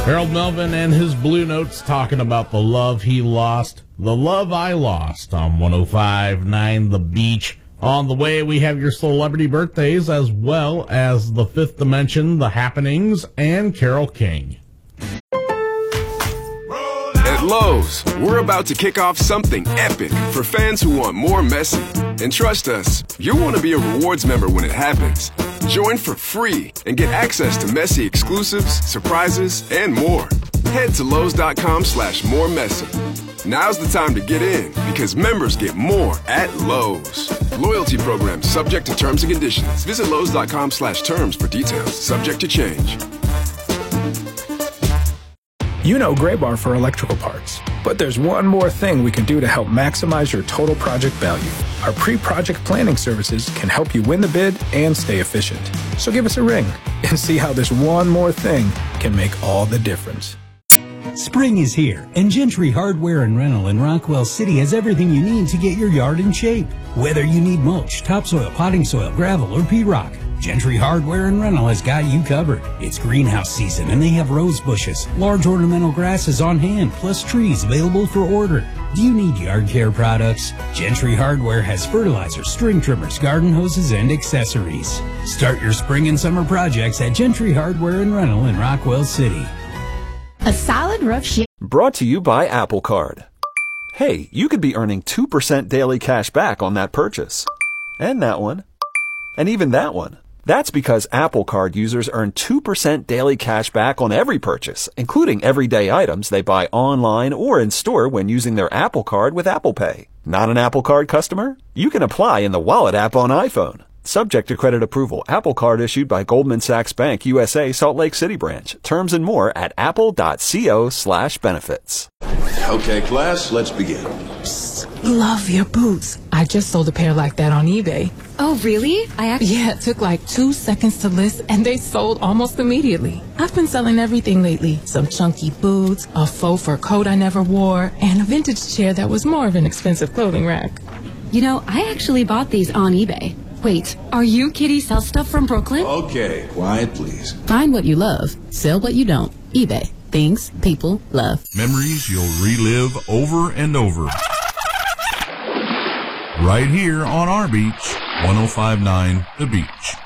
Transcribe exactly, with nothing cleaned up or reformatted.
Harold Melvin and his Blue Notes talking about the love he lost, the love I lost on one oh five point nine The Beach. On the way, we have your celebrity birthdays as well as the Fifth Dimension, The Happenings, and Carole King. At Lowe's, we're about to kick off something epic for fans who want more Messi. And trust us, you'll want to be a rewards member when it happens. Join for free and get access to Messi exclusives, surprises, and more. Head to Lowe's.com slash more Messi. Now's the time to get in because members get more at Lowe's. Loyalty program subject to terms and conditions. Visit Lowe's.com slash terms for details. Subject to change. You know Graybar for electrical parts, but there's one more thing we can do to help maximize your total project value. Our pre-project planning services can help you win the bid and stay efficient. So give us a ring and see how this one more thing can make all the difference. Spring is here, and Gentry Hardware and Rental in Rockwell City has everything you need to get your yard in shape. Whether you need mulch, topsoil, potting soil, gravel, or P-rock, Gentry Hardware and Rental has got you covered. It's greenhouse season, and they have rose bushes, large ornamental grasses on hand, plus trees available for order. Do you need yard care products? Gentry Hardware has fertilizer, string trimmers, garden hoses, and accessories. Start your spring and summer projects at Gentry Hardware and Rental in Rockwell City. A solid rough shit. Brought to you by Apple Card. Hey, you could be earning two percent daily cash back on that purchase. And that one. And even that one. That's because Apple Card users earn two percent daily cash back on every purchase, including everyday items they buy online or in store when using their Apple Card with Apple Pay. Not an Apple Card customer? You can apply in the Wallet app on iPhone. Subject to credit approval. Apple Card issued by Goldman Sachs Bank, U S A, Salt Lake City branch. Terms and more at apple.co slash benefits. Okay, class, let's begin. Psst, love your boots. I just sold a pair like that on eBay. Oh, really? I actually... Yeah, it took like two seconds to list, and they sold almost immediately. I've been selling everything lately. Some chunky boots, a faux fur coat I never wore, and a vintage chair that was more of an expensive clothing rack. You know, I actually bought these on eBay. Wait, are you Kitty Sell Stuff from Brooklyn? Okay, quiet please. Find what you love, sell what you don't. eBay. Things people love. Memories you'll relive over and over. Right here on our beach, one oh five point nine The Beach.